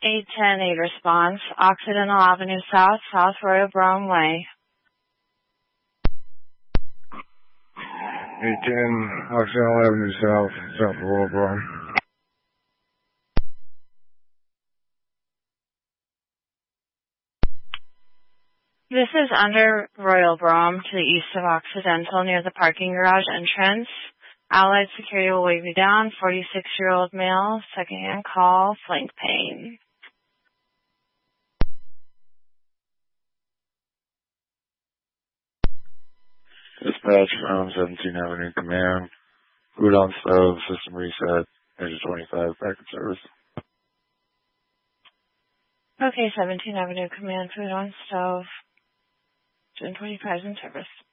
810 response, Occidental Avenue South, South Royal Brougham Way. 810 Occidental Avenue South, South Royal Brougham. This is under Royal Brougham to the east of Occidental near the parking garage entrance. Allied Security will wave you down. 46-year-old male, second-hand call, flank pain. Dispatch from 17 Avenue Command. Food on stove, system reset, Engine 25, back in service. Okay, 17 Avenue Command, food on stove. Engine 25 is in service.